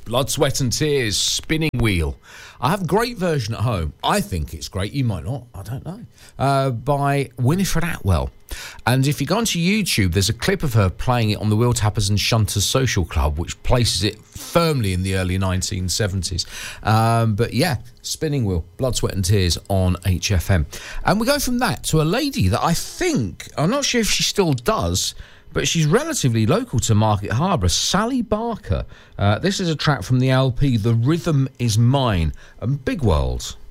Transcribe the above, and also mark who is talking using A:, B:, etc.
A: Blood, Sweat and Tears, Spinning Wheel. I have a great version at home. I think it's great. You might not. I don't know. By Winifred Atwell. And if you go onto YouTube, there's a clip of her playing it on the Wheel Tappers and Shunters Social Club, which places it firmly in the early 1970s. But yeah, Spinning Wheel, Blood, Sweat and Tears on HFM. And we go from that to a lady that I think, I'm not sure if she still does, but she's relatively local to Market Harbour, Sally Barker. This is a track from the LP, The Rhythm Is Mine, and Big World.